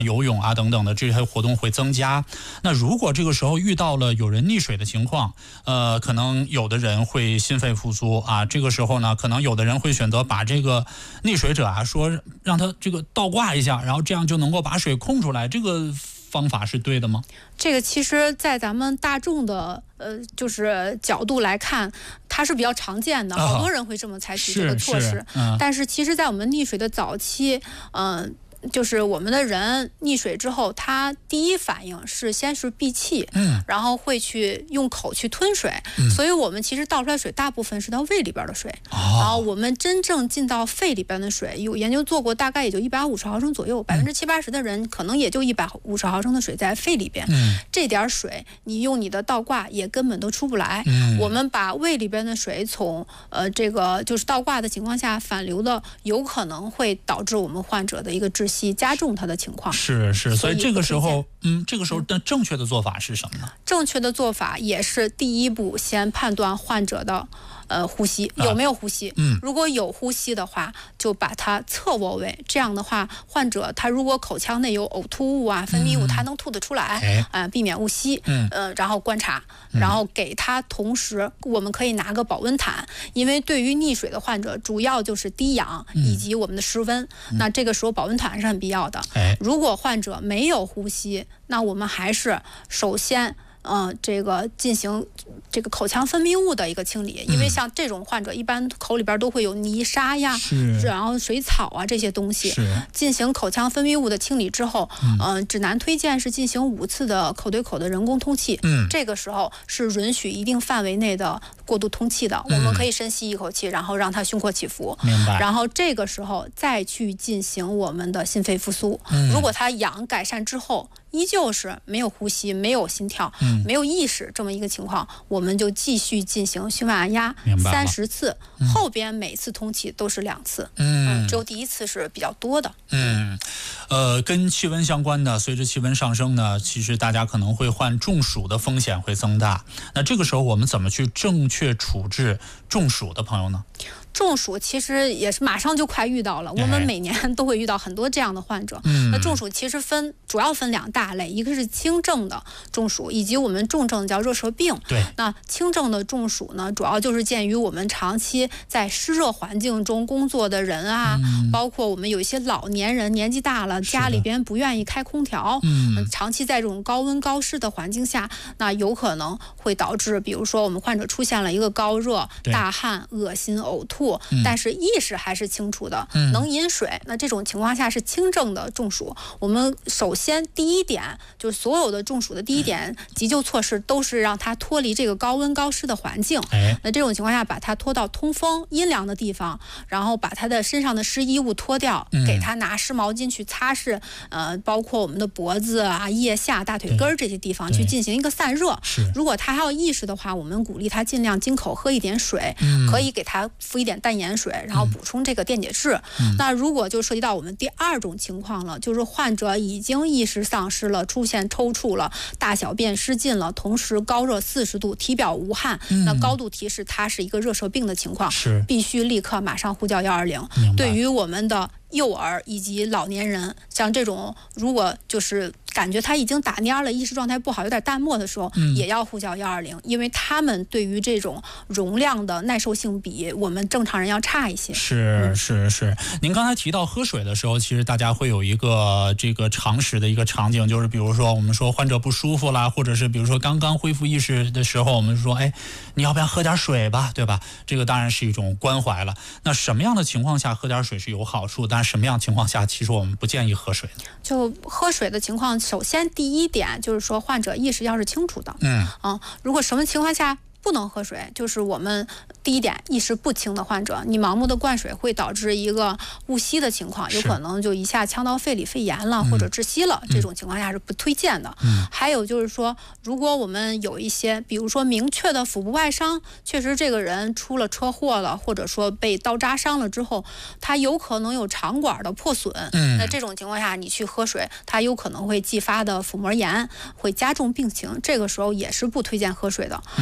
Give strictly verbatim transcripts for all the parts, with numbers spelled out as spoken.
游泳啊等等的这些活动会增加。那如果这个时候遇到了有人溺水的情况，呃，可能有的人会心肺复苏啊，这个时候呢，可能有的人会选择把这个溺水者啊说让他这个倒挂一下，然后这样就能够把水控出来，这个方法是对的吗？ 这个其实在咱们大众的呃就是角度来看，它是比较常见的，好多人会这么采取这个措施。 是是嗯、 但是其实在我们溺水的早期，嗯、呃。就是我们的人溺水之后，他第一反应是先是闭气，嗯，然后会去用口去吞水，嗯，所以我们其实倒出来水大部分是到胃里边的水，哦，然后我们真正进到肺里边的水，有研究做过，大概也就一百五十毫升左右，百分之七八十的人可能也就一百五十毫升的水在肺里边，嗯，这点水你用你的倒挂也根本都出不来，嗯，我们把胃里边的水从呃这个就是倒挂的情况下反流的，有可能会导致我们患者的一个窒息。加重他的情况。 是是，所以这个时候，嗯，这个时候的正确的做法是什么呢？ 正确的做法也是第一步，先判断患者的呃呼吸有没有呼吸。嗯，如果有呼吸的话，就把它侧卧位。这样的话，患者他如果口腔内有呕吐物啊、分泌物，他能吐得出来，啊、嗯呃，避免误吸。嗯，呃，然后观察，然后给他同时，我们可以拿个保温毯，因为对于溺水的患者，主要就是低氧以及我们的室温。嗯、那这个时候保温毯是很必要的。如果患者没有呼吸，那我们还是首先。呃，这个进行这个口腔分泌物的一个清理，因为像这种患者一般口里边都会有泥沙呀，然后水草啊这些东西，进行口腔分泌物的清理之后，嗯、呃，指南推荐是进行五次的口对口的人工通气，嗯，这个时候是允许一定范围内的过度通气的，嗯、我们可以深吸一口气，然后让它胸廓起伏，明白，然后这个时候再去进行我们的心肺复苏，嗯、如果他氧改善之后。依旧是没有呼吸、没有心跳、嗯、没有意识这么一个情况，我们就继续进行胸外按压三十次，嗯、后边每次通气都是两次，嗯，嗯只有第一次是比较多的。 嗯，呃，跟气温相关的，随着气温上升呢，其实大家可能会患中暑的风险会增大。那这个时候我们怎么去正确处置中暑的朋友呢？ 中暑其实也是马上就快遇到了，我们每年都会遇到很多这样的患者。嗯、那中暑其实分主要分两大类，一个是轻症的中暑，以及我们重症叫热射病。对，那轻症的中暑呢，主要就是鉴于我们长期在湿热环境中工作的人啊，嗯、包括我们有一些老年人年纪大了，家里边不愿意开空调，嗯、长期在这种高温高湿的环境下，那有可能会导致，比如说我们患者出现了一个高热、大汗、恶心、呕吐。但是意识还是清楚的，嗯、能饮水，那这种情况下是轻症的中暑。我们首先第一点就是所有的中暑的第一点急救措施都是让他脱离这个高温高湿的环境。哎、那这种情况下把他拖到通风阴凉的地方，然后把他的身上的湿衣物脱掉，嗯、给他拿湿毛巾去擦拭，呃，包括我们的脖子啊、腋下、大腿根这些地方去进行一个散热。如果他还有意识的话，我们鼓励他尽量经口喝一点水，嗯、可以给他敷一点淡盐水，然后补充这个电解质。嗯、那如果就涉及到我们第二种情况了，就是患者已经意识丧失了，出现抽搐了，大小便失禁了，同时高热四十度，体表无汗，嗯、那高度提示它是一个热射病的情况，是必须立刻马上呼叫一二零。对于我们的幼儿以及老年人，像这种如果就是感觉他已经打蔫了，意识状态不好，有点淡漠的时候，嗯、也要呼叫一二零，因为他们对于这种容量的耐受性比我们正常人要差一些。 是是是，您刚才提到喝水的时候，其实大家会有一个这个常识的一个场景，就是比如说我们说患者不舒服啦，或者是比如说刚刚恢复意识的时候，我们说，哎，你要不要喝点水吧，对吧？这个当然是一种关怀了。那什么样的情况下喝点水是有好处，但什么样情况下其实我们不建议喝水呢？ 就喝水的情况，首先第一点就是说患者意识要是清楚的。嗯啊，如果什么情况下不能喝水，就是我们第一点意识不清的患者，你盲目的灌水会导致一个误吸的情况，有可能就一下呛到肺里肺炎了，或者窒息了，嗯、这种情况下是不推荐的。嗯、还有就是说，如果我们有一些比如说明确的腹部外伤，确实这个人出了车祸了，或者说被刀扎伤了之后，他有可能有肠管的破损，嗯、那这种情况下你去喝水，他有可能会继发的腹膜炎，会加重病情，这个时候也是不推荐喝水的。嗯、还有一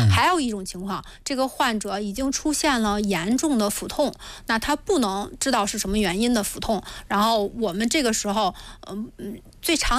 一种情况，这个患者已经出现了严重的腹痛，那他不能知道是什么原因的腹痛，然后我们这个时候，嗯、呃、最常